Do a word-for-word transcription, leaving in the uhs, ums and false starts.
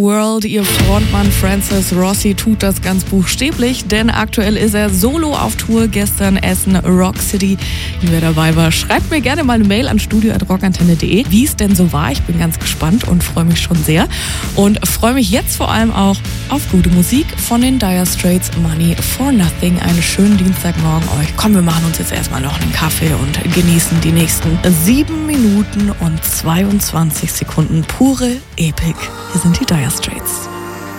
World, ihr Frontmann Francis Rossi tut das ganz buchstäblich, denn aktuell ist er solo auf Tour. Gestern Essen, Rock City. Wer dabei war, schreibt mir gerne mal eine Mail an studio at rockantenne punkt de, wie es denn so war. Ich bin ganz gespannt und freue mich schon sehr. Und freue mich jetzt vor allem auch auf gute Musik von den Dire Straits, Money for Nothing. Einen schönen Dienstagmorgen euch. Komm, wir machen uns jetzt erstmal noch einen Kaffee und genießen die nächsten sieben Minuten und zweiundzwanzig Sekunden pure Epik. Hier sind die Dire Straits.